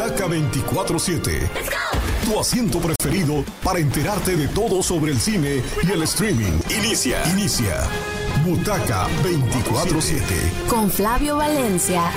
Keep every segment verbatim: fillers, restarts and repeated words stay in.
Butaca veinticuatro siete. Tu asiento preferido para enterarte de todo sobre el cine y el streaming. Inicia. Inicia. Butaca veinticuatro siete. Con Flavio Valencia.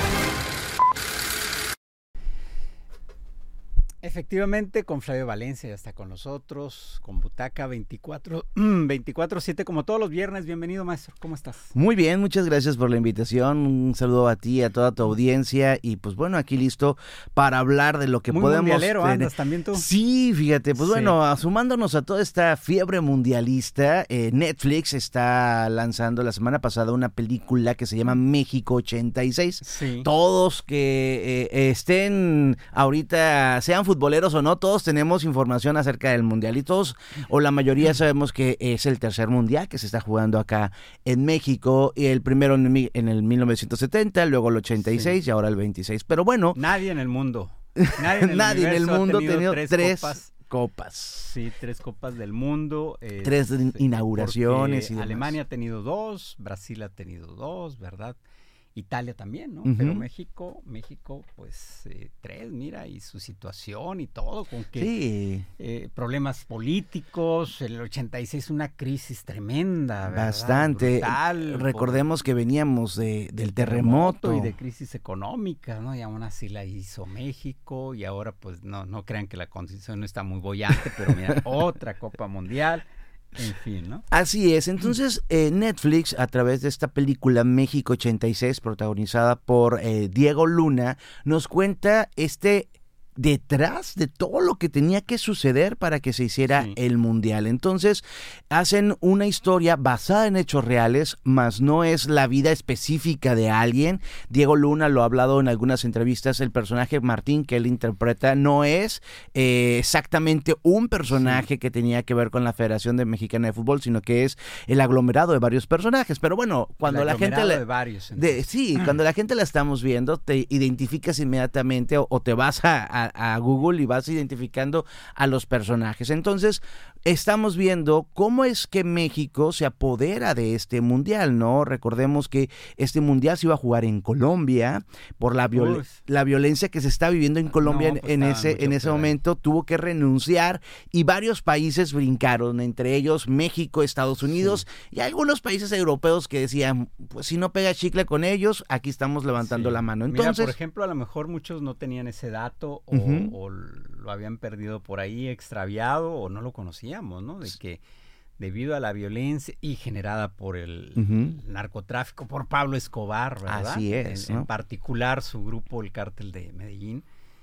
Efectivamente, con Flavio Valencia ya está con nosotros, con Butaca veinticuatro siete, como todos los viernes. Bienvenido, maestro, ¿cómo estás? Muy bien, muchas gracias por la invitación, un saludo a ti, a toda tu audiencia, y pues bueno, aquí listo para hablar de lo que Muy podemos... mundialero tener. andas también tú. Sí, fíjate, pues Sí. bueno, sumándonos a toda esta fiebre mundialista, eh, Netflix está lanzando la semana pasada una película que se llama México ochenta y seis. Sí. Todos que eh, estén ahorita, sean futboleros o no, todos tenemos información acerca del mundial y todos, o la mayoría sabemos que es el tercer mundial que se está jugando acá en México, y el primero en, mi- en el mil novecientos setenta, luego el ochenta y seis Sí. y ahora el veintiséis, pero bueno, Nadie en el mundo, nadie en el, nadie en el universo mundo ha tenido, tenido tres, tres copas. copas. Sí, tres copas del mundo. eh, Tres sí, inauguraciones porque y demás. Alemania ha tenido dos, Brasil ha tenido dos, ¿verdad? Italia también, ¿no? Ujú. Pero México, México, pues eh, tres, mira, y su situación y todo, con que Sí, eh, problemas políticos, el ochenta y seis una crisis tremenda, ¿verdad? bastante. Brutal, Recordemos que veníamos de, del terremoto. y de crisis económica, ¿no? Y aún así la hizo México, y ahora pues no, no crean que la condición no está muy boyante, pero mira, otra Copa Mundial, en fin, ¿no? Así es, entonces eh, Netflix, a través de esta película México ochenta y seis, protagonizada por eh, Diego Luna, nos cuenta este detrás de todo lo que tenía que suceder para que se hiciera Sí. el mundial. Entonces hacen una historia basada en hechos reales, mas no es la vida específica de alguien. Diego Luna lo ha hablado en algunas entrevistas, el personaje Martín que él interpreta no es eh, exactamente un personaje Sí. que tenía que ver con la Federación de Mexicana de Fútbol, sino que es el aglomerado de varios personajes. Pero bueno, cuando El la gente... aglomerado le- de varios, de- entonces. sí, cuando la gente la estamos viendo, te identificas inmediatamente o, o te vas a, a- a Google y vas identificando a los personajes. Entonces, estamos viendo cómo es que México se apodera de este mundial, ¿no? Recordemos que este mundial se iba a jugar en Colombia por la, viol- Uf. la violencia que se está viviendo en Colombia No, en- pues en, estaba ese, mucho en ese peor ahí. momento. Tuvo que renunciar y varios países brincaron, entre ellos México, Estados Unidos y algunos países europeos que decían, pues si no pega chicle con ellos, aquí estamos levantando Sí. la mano. Mira, Entonces, por ejemplo, a lo mejor muchos no tenían ese dato o, Ujú. o lo habían perdido por ahí, extraviado, o no lo conocíamos, ¿no? De que debido a la violencia y generada por el Ujú. narcotráfico, por Pablo Escobar, ¿verdad? Así es, En, ¿no? en particular su grupo, el Cártel de Medellín,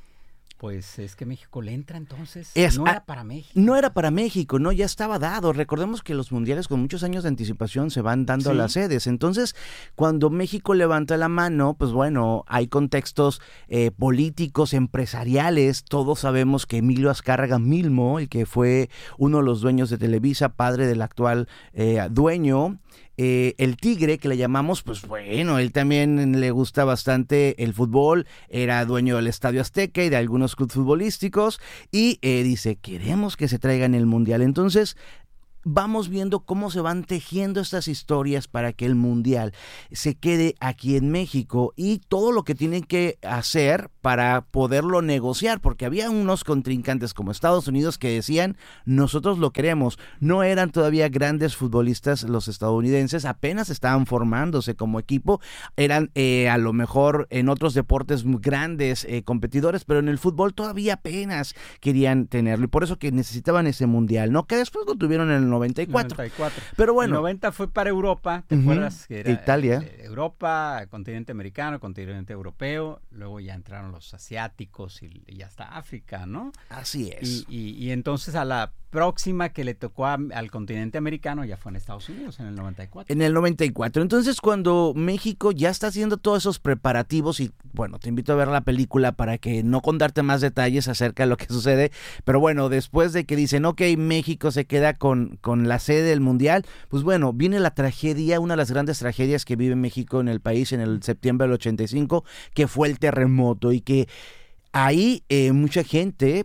pues es que México le entra entonces. Es- no ah, era para México. no era para México, no, ya estaba dado. Recordemos que los mundiales con muchos años de anticipación se van dando Sí. a las sedes. Entonces, cuando México levanta la mano, pues bueno, hay contextos eh, políticos, empresariales. Todos sabemos que Emilio Azcárraga Milmo, el que fue uno de los dueños de Televisa, padre del actual eh, dueño, Eh, el Tigre, que le llamamos, pues bueno, él también le gusta bastante el fútbol, era dueño del Estadio Azteca y de algunos clubes futbolísticos, y eh, dice, queremos que se traigan el Mundial. Entonces, vamos viendo cómo se van tejiendo estas historias para que el mundial se quede aquí en México y todo lo que tienen que hacer para poderlo negociar, porque había unos contrincantes como Estados Unidos que decían, nosotros lo queremos. No eran todavía grandes futbolistas los estadounidenses, apenas estaban formándose como equipo, eran eh, a lo mejor en otros deportes muy grandes eh, competidores, pero en el fútbol todavía apenas querían tenerlo, y por eso que necesitaban ese mundial, ¿no? Que después lo tuvieron en el noventa y cuatro. noventa y cuatro. Pero El bueno, noventa fue para Europa, ¿te Ujú. acuerdas? Que era Italia. eh, Europa, continente americano, continente europeo, luego ya entraron los asiáticos y, y hasta África, ¿no? así Y, es. y, y entonces a la próxima que le tocó a- al continente americano ya fue en Estados Unidos, en el noventa y cuatro. En el noventa y cuatro. Entonces, cuando México ya está haciendo todos esos preparativos, y bueno, te invito a ver la película para que no contarte más detalles acerca de lo que sucede, pero bueno, después de que dicen, ok, México se queda con, con la sede del Mundial, pues bueno, viene la tragedia, una de las grandes tragedias que vive México en el país en el septiembre del ochenta y cinco, que fue el terremoto, y que ahí eh, mucha gente, pues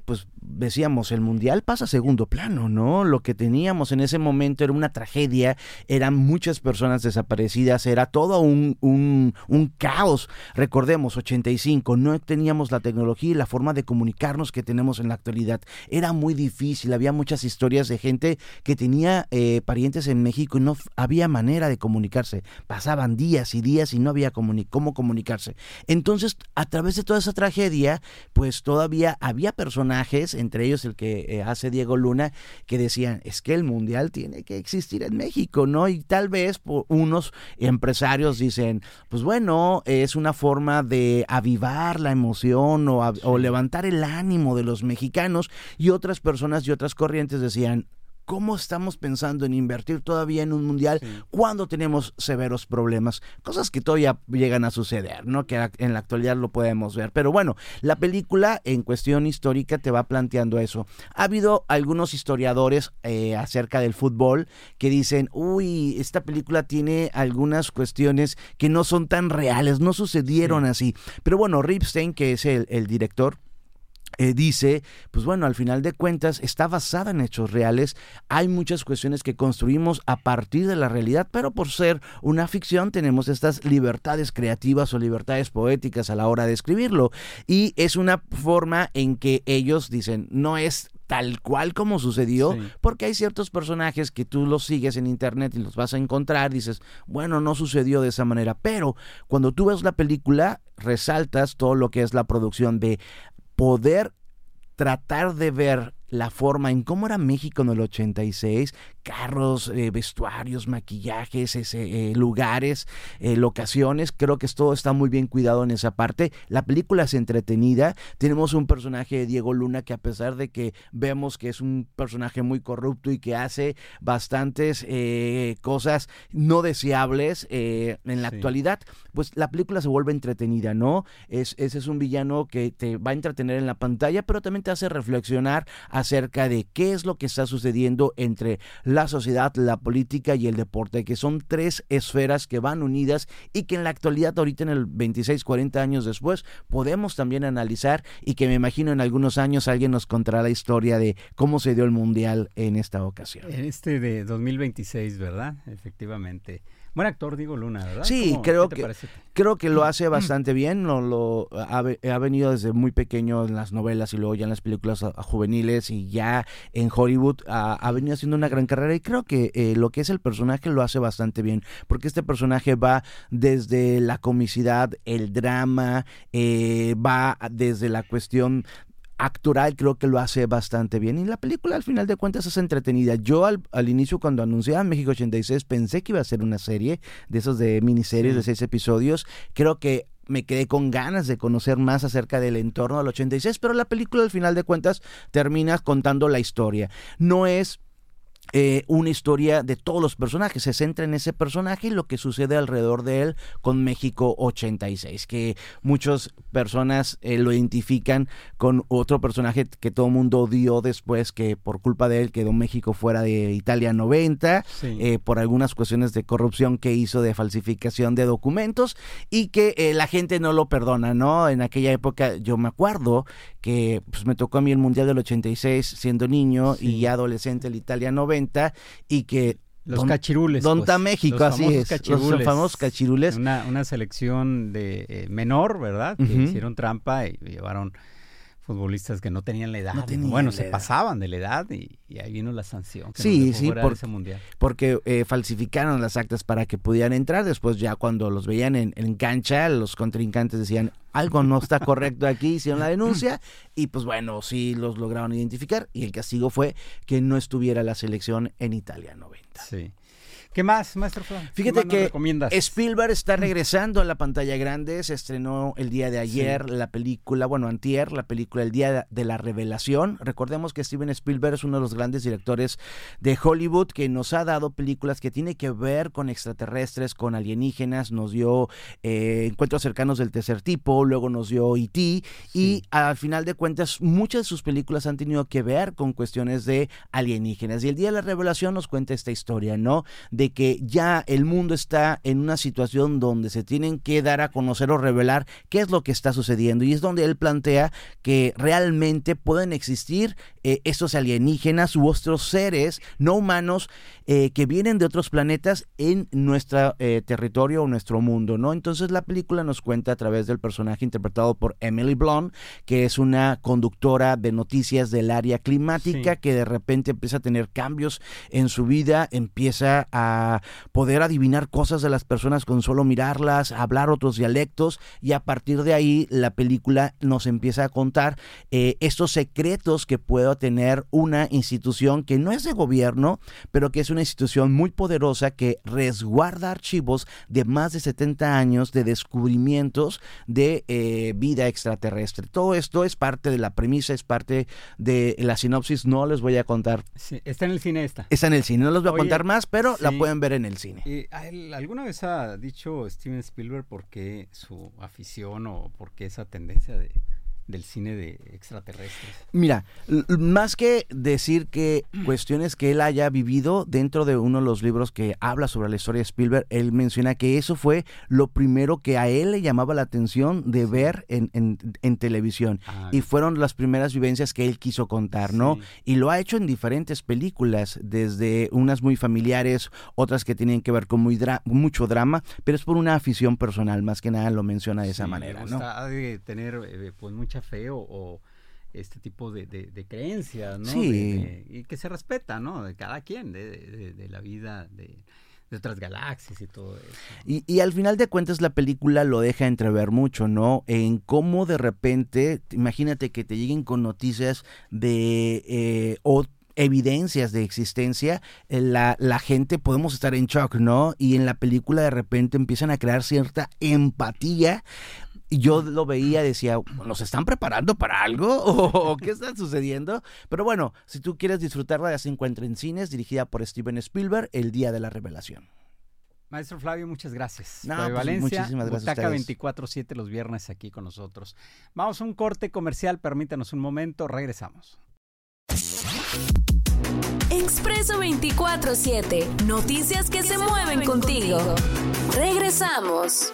decíamos, el Mundial pasa a segundo plano, ¿no? Lo que teníamos en ese momento era una tragedia, eran muchas personas desaparecidas, era todo un, un, un caos. Recordemos, ochenta y cinco, no teníamos la tecnología y la forma de comunicarnos que tenemos en la actualidad. Era muy difícil, había muchas historias de gente que tenía eh, parientes en México y no había manera de comunicarse. Pasaban días y días y no había comuni- cómo comunicarse. Entonces, a través de toda esa tragedia, pues todavía había personajes, entre ellos el que eh, hace Diego Luna, que decían, es que el Mundial tiene que existir en México, ¿no? Y tal vez por unos empresarios dicen, pues bueno, es una forma de avivar la emoción o, a, o levantar el ánimo de los mexicanos, y otras personas y otras corrientes decían, ¿cómo estamos pensando en invertir todavía en un mundial sí. cuando tenemos severos problemas? Cosas que todavía llegan a suceder, ¿no? Que en la actualidad lo podemos ver. Pero bueno, la película en cuestión histórica te va planteando eso. Ha habido algunos historiadores eh, acerca del fútbol que dicen, uy, esta película tiene algunas cuestiones que no son tan reales, no sucedieron sí. así. Pero bueno, Ripstein, que es el, el director, Eh, dice, pues bueno, al final de cuentas está basada en hechos reales, hay muchas cuestiones que construimos a partir de la realidad, pero por ser una ficción tenemos estas libertades creativas o libertades poéticas a la hora de escribirlo, y es una forma en que ellos dicen, no es tal cual como sucedió, sí. porque hay ciertos personajes que tú los sigues en internet y los vas a encontrar, dices, bueno, no sucedió de esa manera, pero cuando tú ves la película, resaltas todo lo que es la producción de poder tratar de ver la forma en cómo era México en el ochenta y seis, carros, eh, vestuarios, maquillajes, ese, eh, lugares, eh, locaciones, creo que todo está muy bien cuidado en esa parte. La película es entretenida, tenemos un personaje de Diego Luna que a pesar de que vemos que es un personaje muy corrupto y que hace bastantes eh, cosas no deseables eh, en la sí. actualidad, pues la película se vuelve entretenida, ¿no? Es, ese es un villano que te va a entretener en la pantalla, pero también te hace reflexionar acerca de qué es lo que está sucediendo entre la sociedad, la política y el deporte, que son tres esferas que van unidas y que en la actualidad, ahorita en el veintiséis, cuarenta años después, podemos también analizar, y que me imagino en algunos años alguien nos contará la historia de cómo se dio el Mundial en esta ocasión. En este de dos mil veintiséis, ¿verdad? Efectivamente. Buen actor, Diego Luna, ¿verdad? Sí, creo que creo que lo hace bastante bien. Lo, lo ha, ha venido desde muy pequeño en las novelas y luego ya en las películas a, a juveniles, y ya en Hollywood ha, ha venido haciendo una gran carrera, y creo que eh, lo que es el personaje lo hace bastante bien, porque este personaje va desde la comicidad, el drama, eh, va desde la cuestión actoral, creo que lo hace bastante bien, y la película al final de cuentas es entretenida. Yo al, al inicio, cuando anunciaban México ochenta y seis, pensé que iba a ser una serie de esos de miniseries sí. de seis episodios. Creo que me quedé con ganas de conocer más acerca del entorno del ochenta y seis, pero la película al final de cuentas termina contando la historia. No es Eh, una historia de todos los personajes, se centra en ese personaje y lo que sucede alrededor de él con México ochenta y seis, que muchas personas eh, lo identifican con otro personaje que todo el mundo odió después, que por culpa de él quedó México fuera de Italia noventa, sí. eh, por algunas cuestiones de corrupción que hizo, de falsificación de documentos, y que eh, la gente no lo perdona, ¿no? En aquella época yo me acuerdo que pues, me tocó a mí el Mundial del ochenta y seis siendo niño sí. y ya adolescente el Italia noventa, y que los don, cachirules Donta pues, México, así es, cachirules, los famosos cachirules, una, una selección de eh, menor, ¿verdad? Que uh-huh. hicieron trampa y llevaron futbolistas que no tenían la edad, no tenían bueno, se edad. pasaban de la edad, y, y ahí vino la sanción que sí, nos sí, por, ese mundial. porque eh, falsificaron las actas para que pudieran entrar. Después ya cuando los veían en, en cancha, los contrincantes decían, algo no está correcto aquí, hicieron la denuncia, y pues bueno, sí los lograron identificar, y el castigo fue que no estuviera la selección en Italia noventa. Sí. ¿Qué más, maestro Flan? Fíjate que Spielberg está regresando a la pantalla grande. Se estrenó el día de ayer sí. la película, bueno, antier, la película El Día de la Revelación. Recordemos que Steven Spielberg es uno de los grandes directores de Hollywood, que nos ha dado películas que tienen que ver con extraterrestres, con alienígenas. Nos dio eh, Encuentros cercanos del tercer tipo, luego nos dio E T, sí. y al final de cuentas muchas de sus películas han tenido que ver con cuestiones de alienígenas. Y El Día de la Revelación nos cuenta esta historia, ¿no? de que ya el mundo está en una situación donde se tienen que dar a conocer o revelar qué es lo que está sucediendo, y es donde él plantea que realmente pueden existir eh, estos alienígenas u otros seres no humanos eh, que vienen de otros planetas en nuestro eh, territorio o nuestro mundo, ¿no? Entonces la película nos cuenta a través del personaje interpretado por Emily Blunt, que es una conductora de noticias del área climática, sí, que de repente empieza a tener cambios en su vida, empieza a poder adivinar cosas de las personas con solo mirarlas, hablar otros dialectos, y a partir de ahí la película nos empieza a contar eh, estos secretos que puede tener una institución que no es de gobierno, pero que es una institución muy poderosa que resguarda archivos de más de setenta años de descubrimientos de eh, vida extraterrestre. Todo esto es parte de la premisa, es parte de la sinopsis. No les voy a contar. Sí, está en el cine esta. Está en el cine, no les voy a Oye, contar más, pero sí, la pueden ver en el cine. Eh, ¿Alguna vez ha dicho Steven Spielberg por qué su afición o por qué esa tendencia de del cine de extraterrestres? Mira, más que decir que cuestiones que él haya vivido, dentro de uno de los libros que habla sobre la historia de Spielberg, él menciona que eso fue lo primero que a él le llamaba la atención de ver en, en, en televisión, ah, y fueron las primeras vivencias que él quiso contar, ¿no? Sí. Y lo ha hecho en diferentes películas, desde unas muy familiares, otras que tienen que ver con muy dra- mucho drama, pero es por una afición personal, más que nada lo menciona de esa sí, manera, ¿no? Ha de tener eh, pues mucha fe o, o este tipo de, de, de creencias, ¿no? Sí. De, de, y que se respeta, ¿no? De cada quien, de, de, de la vida, de, de otras galaxias y todo eso. Y, y al final de cuentas la película lo deja entrever mucho, ¿no? En cómo de repente, imagínate que te lleguen con noticias de eh, o evidencias de existencia, la, la gente podemos estar en shock, ¿no? Y en la película de repente empiezan a crear cierta empatía. Y yo lo veía, decía, ¿nos están preparando para algo? ¿O qué está sucediendo? Pero bueno, si tú quieres disfrutarla, ya se encuentra en cines, dirigida por Steven Spielberg, El Día de la Revelación. Maestro Flavio, muchas gracias. No, pues, Valencia, muchísimas gracias Butaca a ustedes. veinticuatro siete los viernes aquí con nosotros. Vamos a un corte comercial, permítanos un momento, regresamos. Expreso veinticuatro siete, noticias que se mueven contigo. Regresamos.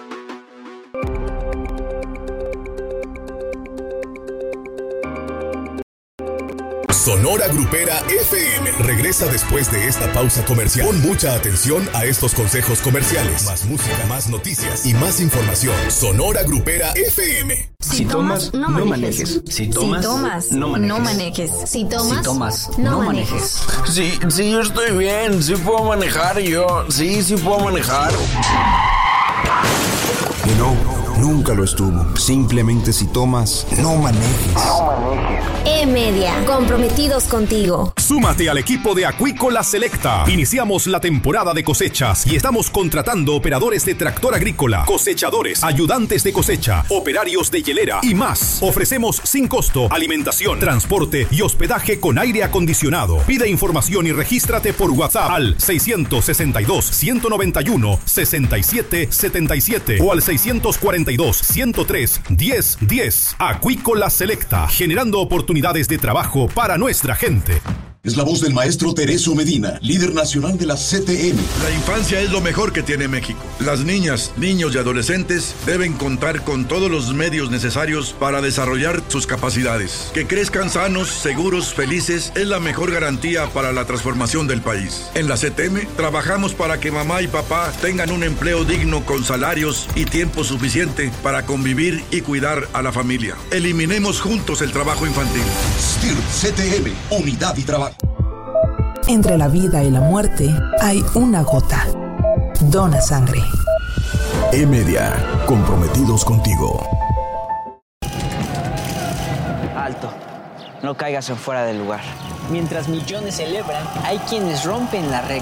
Sonora Grupera F M regresa después de esta pausa comercial. Pon mucha atención a estos consejos comerciales. Más música, más noticias y más información. Sonora Grupera F M. Si tomas, no manejes. Si tomas, no manejes. Si tomas, Si tomas, no manejes. Sí, sí, yo estoy bien. Sí puedo manejar yo. Sí, sí puedo manejar. Y no, nunca lo estuvo. Simplemente si tomas, no manejes. E-Media, comprometidos contigo. Súmate al equipo de Acuícola Selecta. Iniciamos la temporada de cosechas y estamos contratando operadores de tractor agrícola, cosechadores, ayudantes de cosecha, operarios de hielera y más. Ofrecemos sin costo alimentación, transporte y hospedaje con aire acondicionado. Pide información y regístrate por WhatsApp al seiscientos sesenta y dos, ciento noventa y uno, sesenta y siete setenta y siete o al seiscientos cuarenta y dos, ciento tres, diez diez. Acuícola Selecta, generando oportunidades de trabajo para nuestra gente. Es la voz del maestro Teresio Medina, líder nacional de la C T M. La infancia es lo mejor que tiene México. Las niñas, niños y adolescentes deben contar con todos los medios necesarios para desarrollar sus capacidades. Que crezcan sanos, seguros, felices es la mejor garantía para la transformación del país. En la C T M trabajamos para que mamá y papá tengan un empleo digno con salarios y tiempo suficiente para convivir y cuidar a la familia. Eliminemos juntos el trabajo infantil. S T I R C T M, unidad y trabajo. Entre la vida y la muerte hay una gota. Dona sangre. E-Media, comprometidos contigo. Alto, no caigas en fuera del lugar. Mientras millones celebran, hay quienes rompen la regla.